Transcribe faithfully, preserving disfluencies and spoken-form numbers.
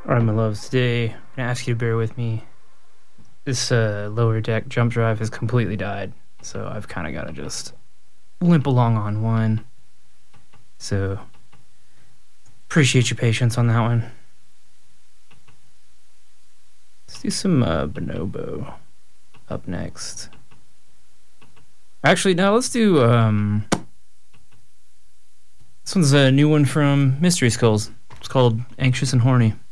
Alright, my loves, today I'm going to ask you to bear with me. This uh, lower deck jump drive has completely died, so I've kind of got to just limp along on one. So, appreciate your patience on that one. Let's do some uh, Bonobo up next. Actually, no, let's do... Um, this one's a new one from Mystery Skulls. It's called Anxious and Horny.